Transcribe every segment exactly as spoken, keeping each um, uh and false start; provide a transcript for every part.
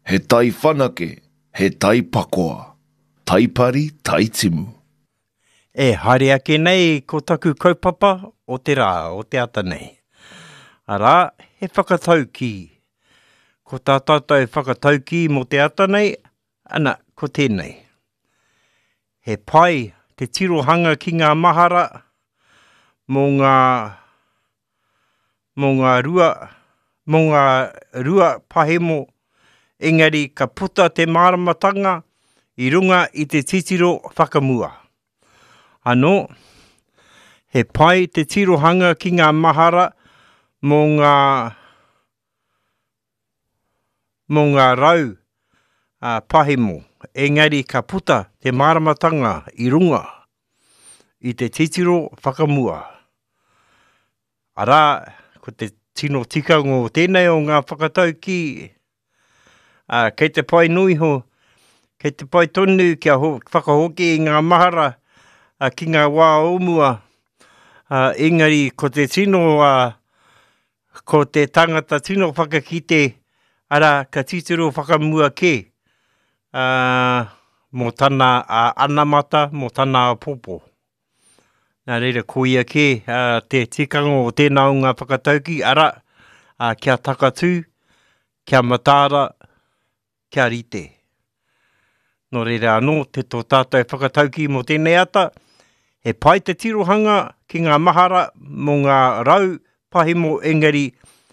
He tai whanake, he tai pakoa. Taipari, tai timu. E haere ake nei ko taku kaupapa o te rā, o te ata nei. Arā, he whakatau ki. Ko tā tātou whakatau ki mo te ata nei, ana, ko tēnei. He pai te tirohanga ki ngā mahara mō ngā, mō ngā rua, mō ngā rua pahemo, engari ka puta te māramatanga i runga i te titiro whakamua. Anō, he pai te tirohanga ki ngā mahara mō ngā, mō ngā rau uh, pahemo, engari ka puta te māramatanga i runga i te titiro whakamua. Arā, ko te tino tika ngō tēnei o ngā whakatau ki, uh, kei te pai nui ho, kei te pai tonu kia ho, whakahoki i ngā mahara uh, ki ngā wā omua, uh, engari ko te tino, uh, ko te tangata tino whakakite, ara ka titiro whakamua ke, uh, mō tana uh, anamata, mō tana popo. Nā reira, ko ia ke uh, te tikango o tēnā o ngā whakatauki, ara uh, kia takatū, kia matāra, kia rite. Nō reira anō, te tō tātou whakatauki mō tēnei ata, he pai te tirohanga ki ngā mahara mō ngā rau pahemo engari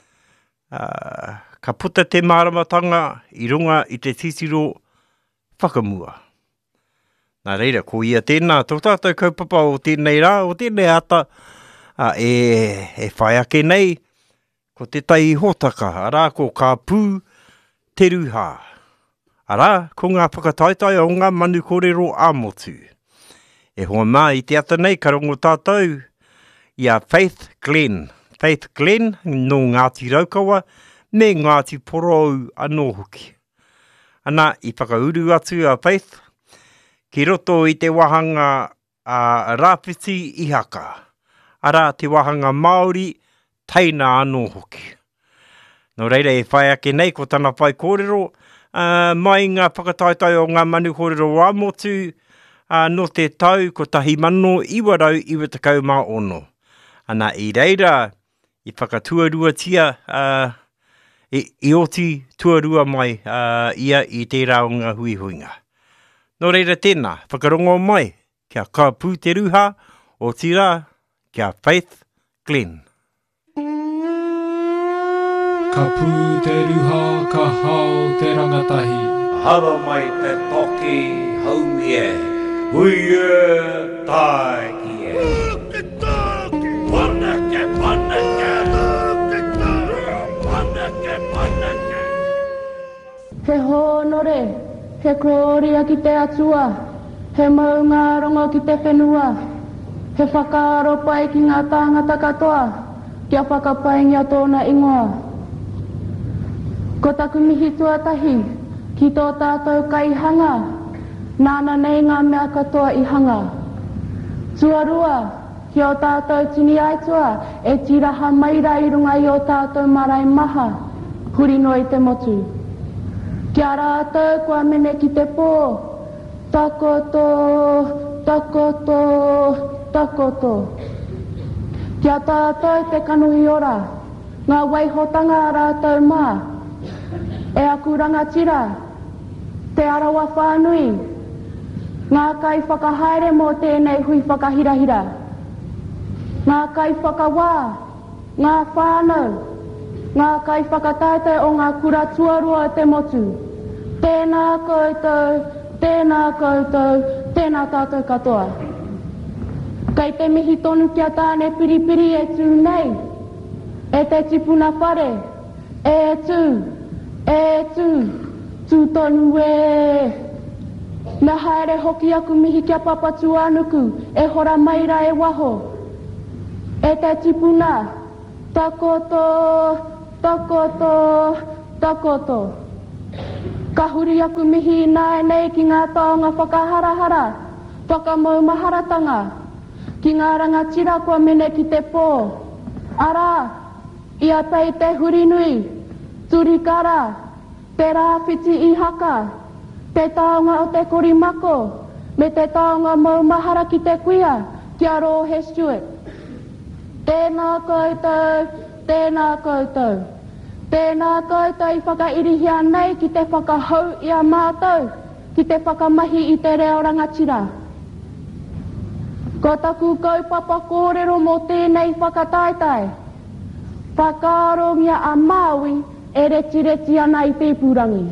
uh, ka puta te māramatanga i runga i te titiro whakamua. Nā reira, ko ia tēnā, tō tātou kaupapa o tēnei rā, o tēnei ata, uh, e, e whai ake nei, ko te tai hōtaka, arā ko ka pū te ruha. Arā, ko ngā whakataitai o ngā manu kōrero āmotu. E hoa mā i te ata nei, ka rongo tātou, i a Faith Glen. Faith Glen, no Ngāti Raukawa, me Ngāti Porou anō hoki. Ana, i whakauru atu a Faith, ki roto i te wahanga a uh, Rāwhiti i haka. Ara, te wahanga Māori, teina anō hoki. Nō reira, e whai ake nei, ko tana pai kōrero, uh, mai ngā whakataitai o ngā manu kōrero wāmotu, uh, no te tau ko tahi mano iwarau iwa takau mā ono. Ana, i reira, i whakatuarua tia, uh, i, i oti tuarua mai uh, ia i te rā o ngā hui huinga. Nō reira tēnā, whakarongo mai, kia ka pū te ruha, o tira, kia Faith Glen. Ka pū te ruha, ka hao te rangatahi. Hara mai te toki haumi e, hui e tai ki e. Toki, toki! Panake, panake! Toki, toki! Panake, panake! He honore, he kōria ki te atua, he maunga rongo ki te whenua, he whakaaro pai ki ngā tāngata katoa, kia whakapaingia tōna ingoa. Ko taku mihi tuatahi, ki tō tātou kai hanga, nāna nei ngā mea katoa i hanga. Tuarua, ki o tātou tini aitua, e tiraha maira i runga i o tātou marae maha, huri noi te motu. Kia rātou kua mene ki te pō, takoto, takoto, takoto. Kia tātou te kanuhi ora, ngā waihotanga rātou mā, e aku rangatira, te arawa whānui, ngā kai whakahaere mō tēnei hui whakahirahira, ngā kai whakawā, ngā whānau, ngā kai whakataite o ngā kura tuarua te motu. Tēnā koutou, tēnā koutou, tēnā tātou katoa. Kei te mihi tonu kia tāne piripiri e tū nei, e te tipuna whare, e tū, e tū, tū tonu e. Na haere hoki aku mihi kia papatu anuku, e hora maira e waho. E te tipuna, takoto, takoto, takoto. Ka huri aku mihi nai nei ki ngā taonga whakaharahara, whakamaumaharatanga, ki ngā rangatira kua mene ki te pō. Ara, ia pei te huri nui, turikara, te rāwhiti i haka, te taonga o te korimako, me te taonga maumahara ki te kuia, kia rohe Stuart. Tēnā koutou, tēnā koutou. Tēnā koutou i whakairihia nei ki te whakahau i a mātou, ki te whakamahi i te reo rangatira. Ko taku kaupapa kōrero mō tēnei whakataitai. Whakaarongia a Māui e reti reti ana i Pēpurangi.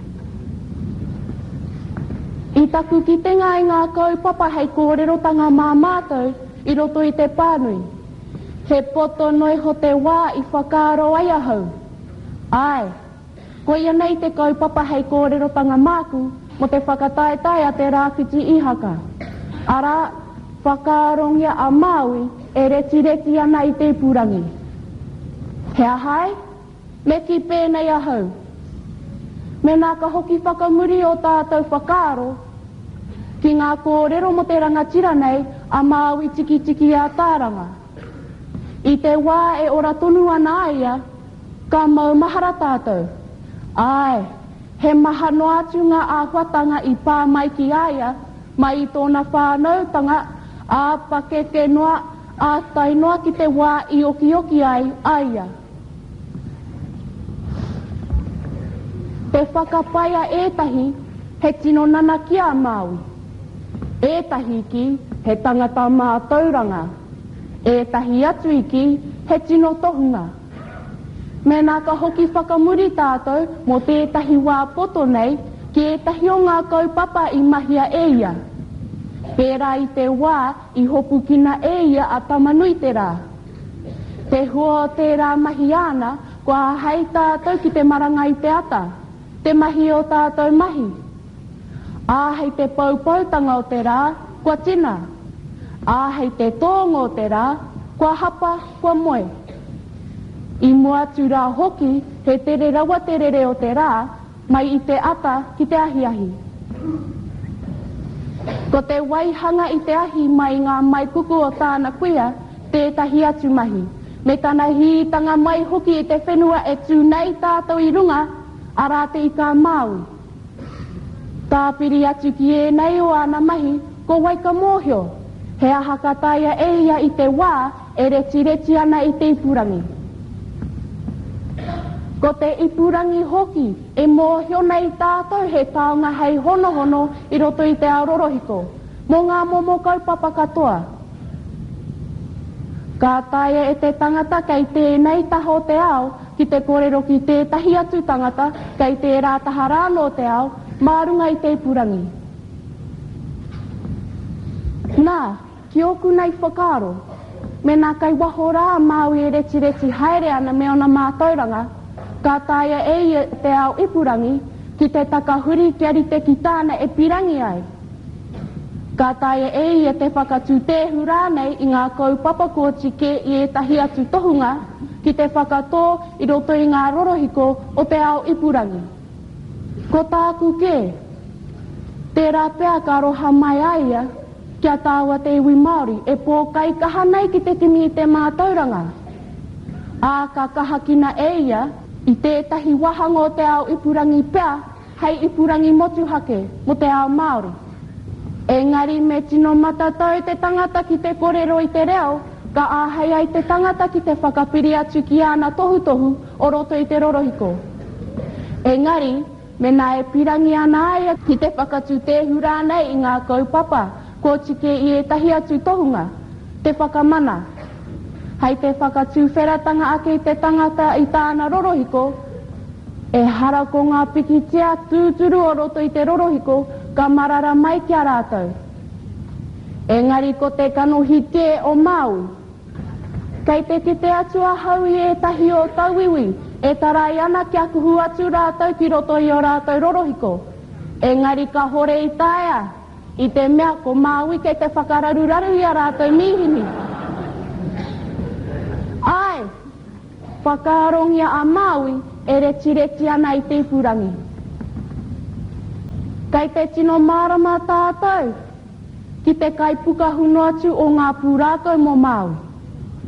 I taku ki te ngai ngā kaupapa hei kōrero tanga mā mātou i roto i te pānui. He poto noi ho te wā i whakaaro ai ahau. Ai, ko ia nei te kaupapa hei kōrero tanga māku mo te whakataitai a te rāwhiti i haka. Ara, whakaarongia a Māui e reti reti ana i Pēpurangi. He ahai, me ki pēnei ahau. Me nā ka hoki whakamuri o tātou whakaaro, ki ngā kōrero mo te rangatira nei a Māui tiki tiki a tāranga. I te wā e ora tonu ana aia, ka maumahara tātou. Ai, he maha no atu ngā āhuatanga i pā mai ki aia, mai i tōna whānautanga, a pakeke noa, a tainoa ki te wā i oki oki ai aia. Te whakapaia ētahi, he tino nana ki a Māui. Ētahi ki, he tangata mā tauranga. Ētahi atu iki, he tino tohunga. Me nā ka hoki whakamuri tātou, mo tētahi wā poto nei, ki ētahi o ngā kaupapa i mahia e ia. Pērā i te wā, i hopu kina e ia a tamanui te rā. Te hua o te rā mahi ana, kua hei tātou ki te maranga i te ata, te mahi o tātou mahi. Āhei te paupautanga o te rā, kua tina. Āhei te tōngo o te rā, kua hapa, kua moe. I mua atu rā hoki, he tere rawa terere o te rā, mai i te ata ki te ahi ahi. Ko te waihanga i te ahi mai ngā mai kuku o tāna kuia, tētahi atu mahi. Me tāna hītanga mai hoki i te whenua e tū nei tātou i runga, arā te i kā Māui. Tāpiri atu ki e nei o ana mahi, ko waika mōhio. He aha kataia e ia i te wā, e reti reti ana i te ipurangi. Ko te ipurangi hoki, e mōhio nei tātou he taonga hei hono hono i roto i te aurorohiko, mō ngā momo kaupapa katoa. Ka taia e te tangata kei tēnei taho te ao, ki te kōrero ki tētahi atu tangata, kei te rātaha rāno te ao, mārunga i te ipurangi. Nā, ki oku nei whakaaro, me nā kai waho rā Māui e reti reti haere ana me ona mātauranga, ka taia e ia te ao ipurangi, ki te takahuri ki ari te ki tāna e pirangi ai. Ka taia e ia te whakatū tehu rānei i ngā kaupapa kōti ke i e tahi atu tohunga, ki te whakatō i roto i ngā rorohiko o te ao ipurangi. Ko tāku ke, te rāpea ka roha mai aia, kia tāua te iwi Māori, e pōkai kaha nei ki te tini i te mātauranga. Ā ka kaha kina e ia, i tētahi wahanga o te ao ipurangi pea, hei ipurangi motuhake mo te ao Māori. Engari me tino matatau te tangata ki te kōrero i te reo, ka āhei ai te tangata ki te whakapiri atu ki ana tohu tohu o roto i te rorohiko. Engari, me nā e pirangi ana aia ki te whakatū tehu rānei i ngā kaupapa, ko tike i e tahi atu tohunga, te whakamana. Hei te whakatū wheratanga ake te tangata i tāna rorohiko, e hara ko ngā pikitia tūturu o roto i te rorohiko, ka marara mai kia rātou. Engari ko te kanohi te o Māui. Kei te kite atu a hau i e tahi o tauiwi, e tarai ana kia kuhu atu rātou ki roto i o rātou rorohiko. Engari ka hore i taia, i te mea ko Māui kei te whakararuraru i a rātou mihini. Ai, whakaarongia a Māui e reti reti ana i te ipurangi. Kei te tino marama tātou, ki te kaipuka huno atu o ngā pūrākau mō Māui.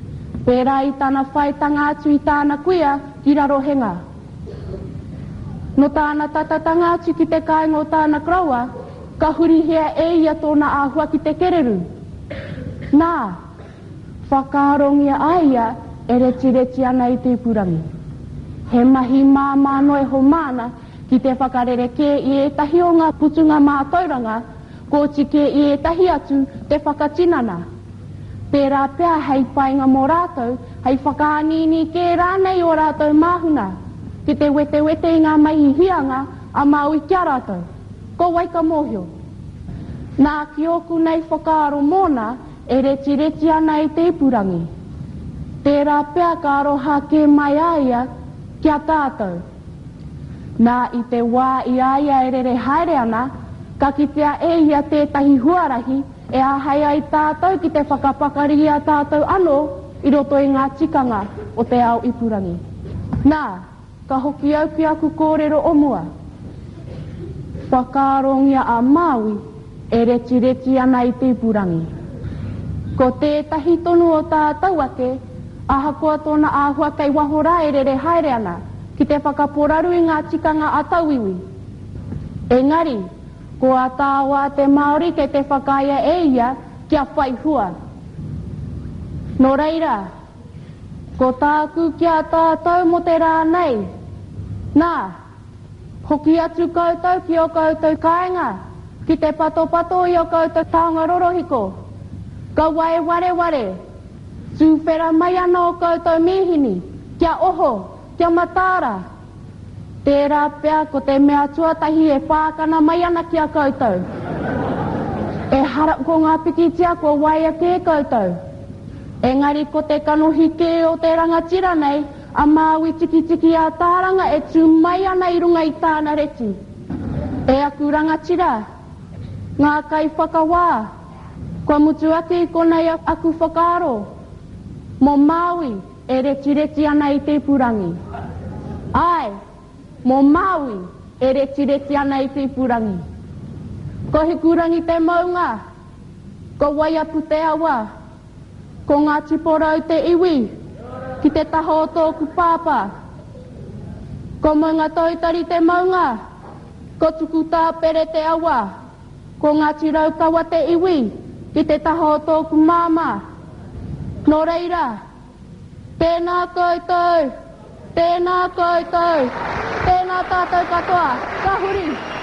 Pērā i tāna whaitanga atu i tāna kuia ki raro henga. No tāna tatatanga atu ki te kāinga o tāna kraua, ka hurihia e ia tōna āhua ki te kereru. Nā, whakaarongia aia e reti reti ana i te purangi. He mahi māma noe ho mana ki te whakarereke i e tahi o ngā putunga mātauranga, ko tike i e tahi atu te whakatinana. Pērā pēr hei painga mō rātou, hei whakaanini kē rānei o rātou māhuna, ki te wete wete i ngā maihi hianga a Māui kia rātou. Ko waika mōhio. Nā ki oku nei whakaaro mōna e reti reti ana i te ipurangi. Tērā pēr ka aroha ke mai aia kia tātou. Nā i te wā i aia e rere haere ana, ka kitea e ia tētahi huarahi e ahai ai tātou ki te whakapakari a tātou anō i roto i ngā tikanga o te ao ipurangi. Nā, ka hoki au ki aku kōrero o mua. Whakaarongia a Māui e reti reti ana i te ipurangi. Ko tētahi tonu o tātou ake, aha koa tōna āhua kei wahora e rere haere ana, ki te whakaporaru i ngā tikanga a tauiwi. Engari, ko a tāua te Māori ke te whakaia e ia kia whai hua. Nō reira, ko tāku kia tātou mo te rā nei. Nā, hoki atu koutou ki o koutou kāinga, ki te pato pato i o koutou taonga rorohiko. Ka wae ware ware, tūwhera mai ana o koutou mihini, kia oho, kia matara. Tērā pēr ko te mea tuatahi e whākana mai ana kia koutou. E harap ko ngā pikitia ko waia kē koutou. Engari ko te kanohi kē o te rangatira nei, a Māui tiki tiki a tāranga e tū mai ana i runga i tāna reti. E aku rangatira, ngā kai whakawā, kua mutu ake i konei aku whakaaro. Mo Māui e reti reti ana i te purangi. Ai, mo Māui e reti reti ana i te purangi. Ko he kurangi te maunga, ko waiapu te awa, ko ngā tiporau te iwi, ki te taho o tōku pāpā. Ko maunga tautari te maunga, ko tuku tāpere te awa, ko ngā tirau kawa te iwi, ki te taho o tōku māma. Nō reira, tēnā koutou, tēnā koutou, tēnā tātou katoa, ka huri.